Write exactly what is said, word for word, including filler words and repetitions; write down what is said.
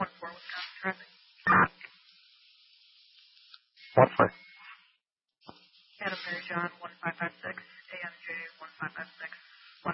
one four Wisconsin traffic. What for? Adam Mary John one five.